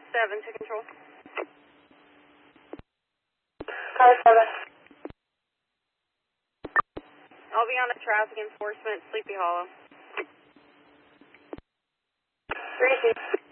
7 to control. Car 7. I'll be on a traffic enforcement, Sleepy Hollow. 3-2.